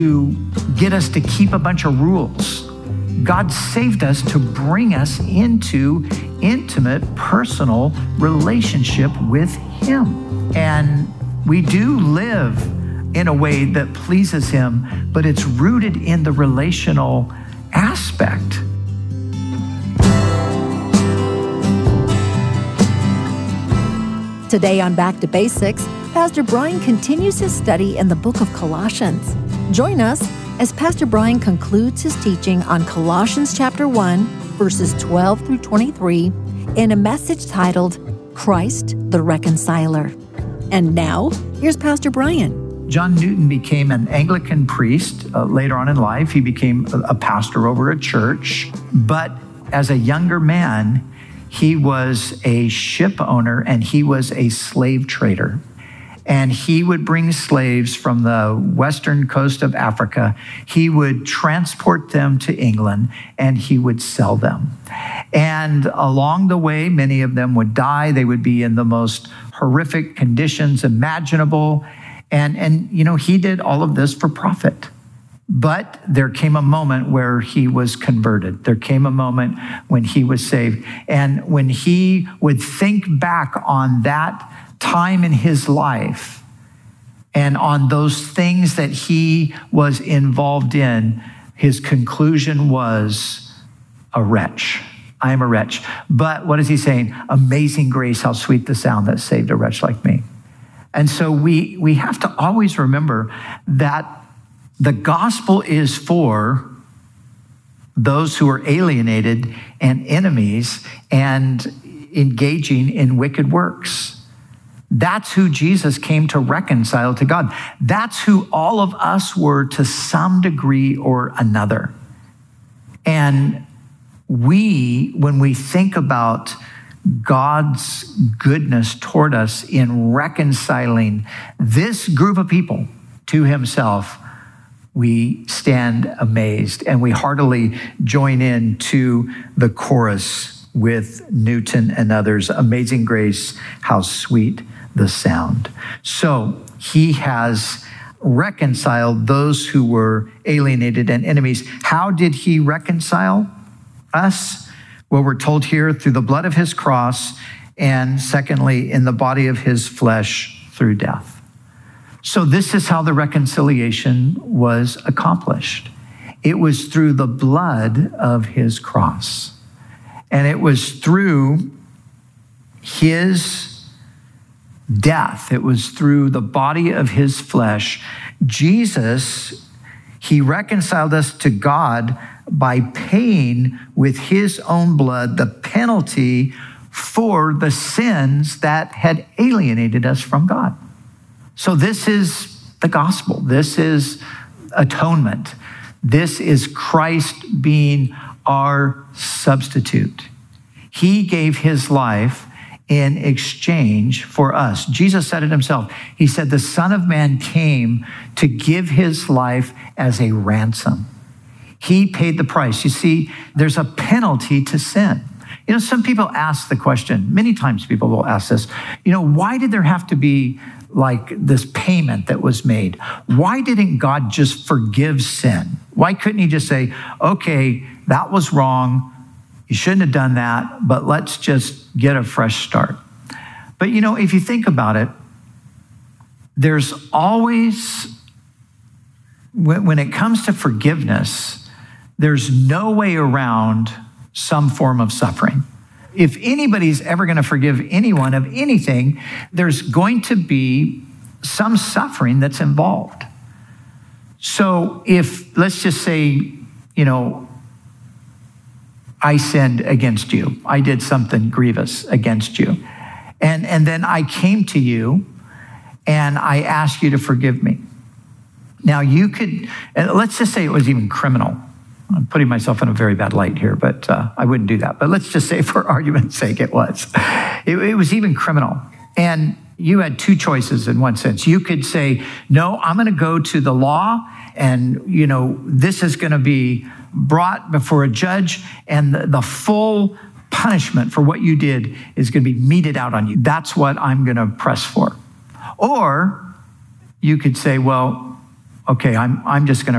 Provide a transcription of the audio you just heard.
to get us to keep a bunch of rules. God saved us to bring us into intimate, personal relationship with Him. And we do live in a way that pleases Him, but it's rooted in the relational aspect. Today on Back to Basics, Pastor Brian continues his study in the book of Colossians. Join us as Pastor Brian concludes his teaching on Colossians chapter 1, verses 12 through 23, in a message titled, Christ the Reconciler. And now, here's Pastor Brian. John Newton became an Anglican priest later on in life. He became a pastor over a church. But as a younger man, he was a ship owner and he was a slave trader. And he would bring slaves from the western coast of Africa. He would transport them to England and he would sell them. And along the way, many of them would die. They would be in the most horrific conditions imaginable. And you know, he did all of this for profit. But there came a moment where he was converted. There came a moment when he was saved. And when he would think back on that time in his life and on those things that he was involved in, his conclusion was a wretch. I am a wretch. But what is he saying? Amazing grace, how sweet the sound that saved a wretch like me. And so we have to always remember that the gospel is for those who are alienated and enemies and engaging in wicked works. That's who Jesus came to reconcile to God. That's who all of us were to some degree or another. And when we think about God's goodness toward us in reconciling this group of people to Himself, we stand amazed and we heartily join in to the chorus with Newton and others. Amazing grace, how sweet the sound. So He has reconciled those who were alienated and enemies. How did He reconcile us? Well, we're told here through the blood of His cross, and secondly, in the body of His flesh through death. So this is how the reconciliation was accomplished. It was through the blood of His cross. And it was through His death. It was through the body of His flesh. Jesus, He reconciled us to God by paying with His own blood the penalty for the sins that had alienated us from God. So this is the gospel. This is atonement. This is Christ being our substitute. He gave His life in exchange for us. Jesus said it Himself. He said, the Son of Man came to give His life as a ransom. He paid the price. You see, there's a penalty to sin. You know, some people ask the question, many times people will ask this, you know, why did there have to be like this payment that was made? Why didn't God just forgive sin? Why couldn't He just say, okay, that was wrong. You shouldn't have done that, but let's just get a fresh start. But you know, if you think about it, there's always, when it comes to forgiveness, there's no way around some form of suffering. If anybody's ever going to forgive anyone of anything, there's going to be some suffering that's involved. So if, let's just say, you know, I sinned against you. I did something grievous against you. And then I came to you and I asked you to forgive me. Now you could, let's just say it was even criminal. I'm putting myself in a very bad light here, but I wouldn't do that. But let's just say for argument's sake, it was. It was even criminal. And you had two choices in one sense. You could say, no, I'm going to go to the law and, you know, this is going to be brought before a judge and the full punishment for what you did is going to be meted out on you. That's what I'm going to press for. Or you could say, well, okay, I'm just going to